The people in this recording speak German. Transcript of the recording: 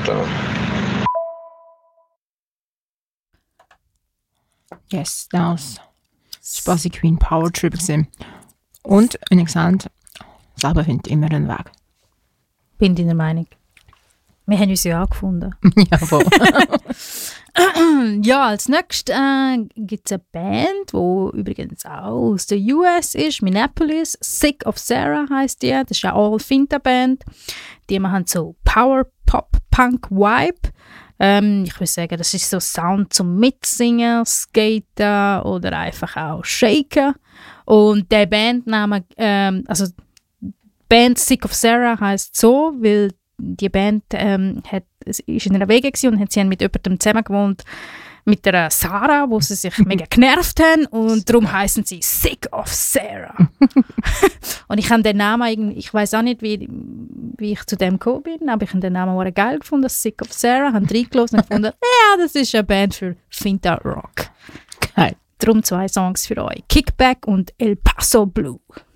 zusammen. Yes, das war Spassy Queen Power Trip gewesen. Und, wie ich gesagt, selber findet immer einen Weg. Bin deiner Meinung. Wir haben uns ja auch gefunden. Ja, voll. Ja, als nächstes gibt es eine Band, die übrigens auch aus der US ist, Minneapolis. Sick of Sarah heisst die. Das ist eine All-Finta-Band. Die haben so Power-Pop-Punk-Vibe. Ich würde sagen, das ist so Sound zum Mitsingen, Skaten oder einfach auch Shaken. Und der Bandname, also Band Sick of Sarah heisst so, weil die Band ist in einer Wege und sie haben mit jemandem zusammen gewohnt, mit der Sarah, wo sie sich mega genervt haben und darum heißen sie Sick of Sarah. Und ich habe den Namen, ich weiß auch nicht, wie ich zu dem gekommen bin, aber ich habe den Namen auch geil gefunden, Sick of Sarah, habe reingelassen und gefunden, ja, das ist eine Band für Finta Rock. Geil. Darum 2 Songs für euch, Kickback und El Paso Blue.